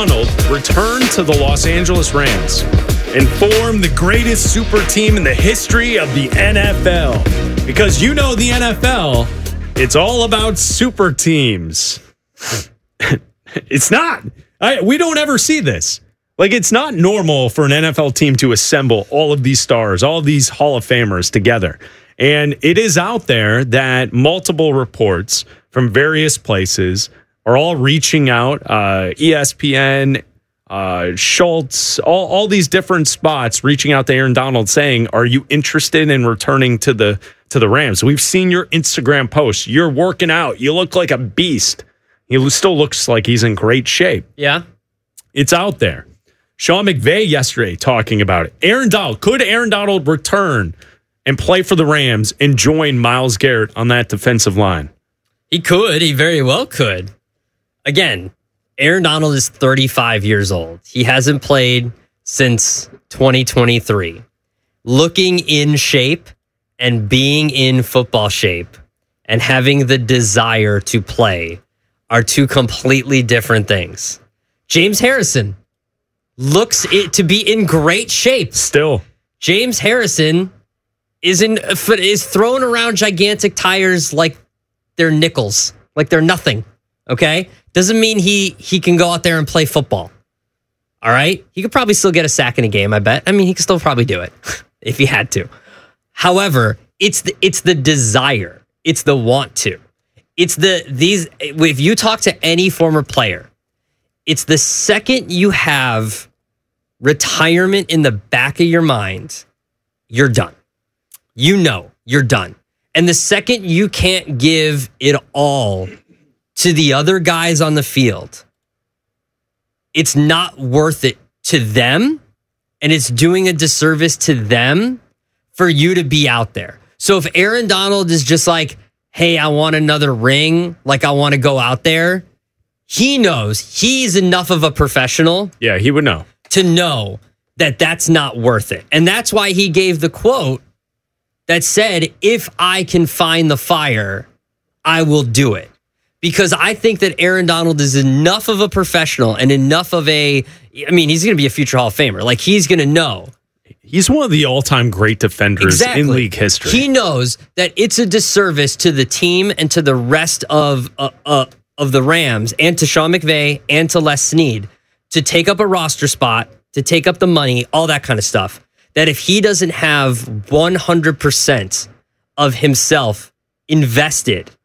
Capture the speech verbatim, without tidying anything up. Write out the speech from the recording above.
Donald return to the Los Angeles Rams and form the greatest super team in the history of the N F L. Because you know the N F L, it's all about super teams. It's not. I, we don't ever see this. Like, it's not normal for an N F L team to assemble all of these stars, all of these Hall of Famers together. And it is out there that multiple reports from various places are all reaching out. Uh, E S P N, uh, Schultz, all, all these different spots reaching out to Aaron Donald saying, are you interested in returning to the to the Rams? We've seen your Instagram posts. You're working out. You look like a beast. He still looks like he's in great shape. Yeah. It's out there. Sean McVay yesterday talking about it. Aaron Donald. Could Aaron Donald return and play for the Rams and join Myles Garrett on that defensive line? He could. He very well could. Again, Aaron Donald is thirty-five years old. He hasn't played since twenty twenty-three. Looking in shape and being in football shape and having the desire to play are two completely different things. James Harrison looks it to be in great shape. Still. James Harrison is, in, is throwing around gigantic tires like they're nickels, like they're nothing, okay? Doesn't mean he he can go out there and play football, all right? He could probably still get a sack in a game, I bet. I mean, he could still probably do it if he had to. However, it's the, it's the desire. It's the want to. It's the, these, if you talk to any former player, it's the second you have retirement in the back of your mind, you're done. You know you're done. And the second you can't give it all to the other guys on the field, it's not worth it to them, and it's doing a disservice to them for you to be out there. So if Aaron Donald is just like, hey, I want another ring, like I want to go out there, he knows he's enough of a professional. Yeah, he would know. To know that that's not worth it. And that's why he gave the quote that said, if I can find the fire, I will do it. Because I think that Aaron Donald is enough of a professional and enough of a, I mean, he's going to be a future Hall of Famer. Like, he's going to know. He's one of the all-time great defenders exactly. in league history. He knows that it's a disservice to the team and to the rest of uh, uh, of the Rams and to Sean McVay and to Les Snead to take up a roster spot, to take up the money, all that kind of stuff. That if he doesn't have one hundred percent of himself invested